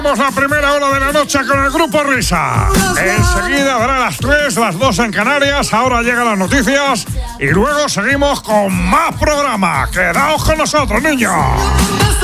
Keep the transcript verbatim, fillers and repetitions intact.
La primera hora de la noche con el Grupo Risa. Enseguida habrá las tres, las dos en Canarias. Ahora llegan las noticias y luego seguimos con más programa. Quedaos con nosotros, niños.